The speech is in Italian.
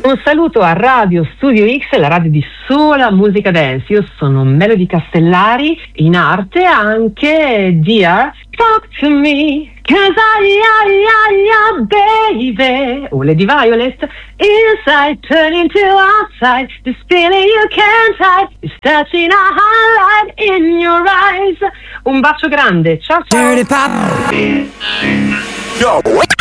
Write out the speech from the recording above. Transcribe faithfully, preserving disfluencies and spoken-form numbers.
Un saluto a Radio Studio X, la radio di sola musica dance. Io sono Melody Castellari, in arte anche Dear Talk to Me, cause I, I, I, I, baby. O Lady Violet, inside turning to outside, this feeling you can't hide, is touching a highlight in your eyes. Un bacio grande, ciao ciao. Dirty Pop. Yo.